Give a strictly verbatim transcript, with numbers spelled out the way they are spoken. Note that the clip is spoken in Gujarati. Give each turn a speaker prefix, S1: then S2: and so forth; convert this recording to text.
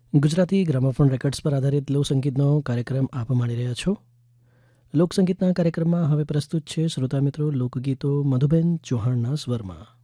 S1: ગુજરાતી ગ્રામોફોન રેકોર્ડ્સ પર આધારિત લોકસંગીતનો કાર્યક્રમ આપ માણી રહ્યા છો. લોકસંગીતના કાર્યક્રમમાં હવે પ્રસ્તુત છે શ્રોતા મિત્રો લોકગીતો મધુબેન ચૌહાણના સ્વરમાં.